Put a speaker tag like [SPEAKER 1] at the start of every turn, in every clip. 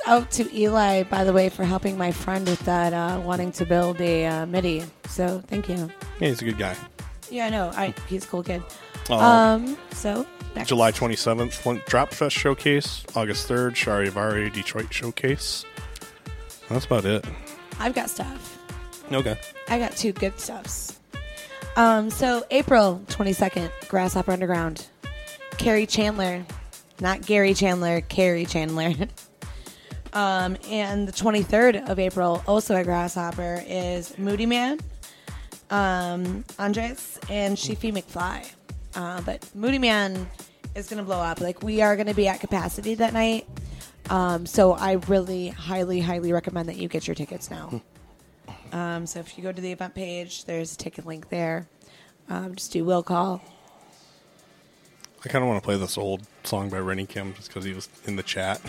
[SPEAKER 1] out to Eli, by the way, for helping my friend with that, wanting to build a MIDI. So thank you.
[SPEAKER 2] Yeah, he's a good guy.
[SPEAKER 1] Yeah, I know. He's a cool kid. So next.
[SPEAKER 2] July 27th, Flint Drop Fest Showcase. August 3rd, Charivari Detroit Showcase. That's about it.
[SPEAKER 1] I've got stuff.
[SPEAKER 2] Okay.
[SPEAKER 1] I got two good stuffs. So April 22nd, Grasshopper Underground. Carrie Chandler. Not Gary Chandler, Carrie Chandler. And the 23rd of April, also at Grasshopper, is Moody Man, Andres, and Shifi McFly. But Moody Man is going to blow up. Like, we are going to be at capacity that night. So I really highly, highly recommend that you get your tickets now. So if you go to the event page, there's a ticket link there. Just do will call.
[SPEAKER 2] I kind of want to play this old song by Rennie Kim just because he was in the chat.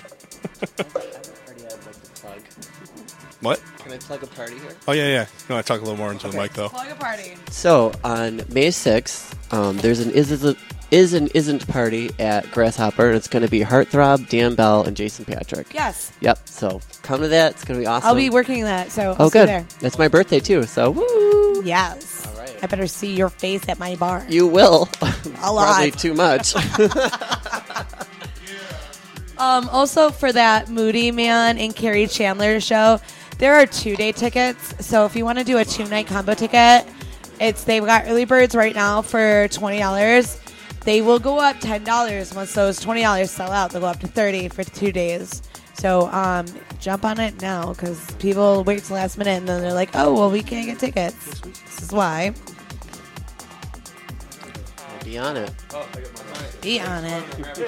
[SPEAKER 2] What?
[SPEAKER 3] Can I plug a party here?
[SPEAKER 2] Oh, yeah. You want to talk a little more into the mic, though?
[SPEAKER 1] Plug a party.
[SPEAKER 3] So, on May 6th, there's an is and isn't party at Grasshopper, and it's going to be Heartthrob, Dan Bell, and Jason Patrick.
[SPEAKER 1] Yes.
[SPEAKER 3] Yep, so come to that. It's going to be awesome.
[SPEAKER 1] I'll be working that, so I'll see
[SPEAKER 3] good.
[SPEAKER 1] you there.
[SPEAKER 3] That's my birthday, too, so woo!
[SPEAKER 1] Yes.
[SPEAKER 3] All right.
[SPEAKER 1] I better see your face at my bar.
[SPEAKER 3] You will.
[SPEAKER 1] A lot.
[SPEAKER 3] Probably too much.
[SPEAKER 1] Also, for that Moody Man and Carrie Chandler show, there are 2-day tickets. So if you want to do a 2-night combo ticket, they've got early birds right now for $20. They will go up $10 once those $20 sell out. They'll go up to $30 for 2 days. So jump on it now because people wait till the last minute and then they're like, oh, well, we can't get tickets. This is why.
[SPEAKER 3] Be on it.
[SPEAKER 1] Be on it.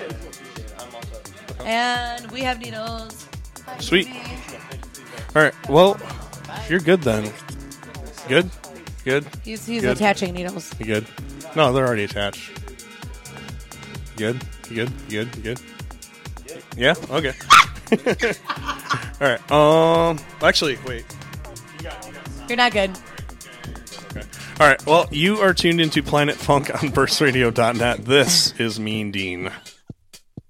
[SPEAKER 1] And we have needles.
[SPEAKER 2] Sweet. All right. Well, you're good then. Good? Good?
[SPEAKER 1] He's
[SPEAKER 2] Good.
[SPEAKER 1] attaching needles.
[SPEAKER 2] You good? No, they're already attached. Good? You good? You good? You good? Yeah? Okay. All right. Actually, wait.
[SPEAKER 1] You're not good.
[SPEAKER 2] Okay. All right. Well, you are tuned into Planet Funk on burstradio.net. This is Mean Dean.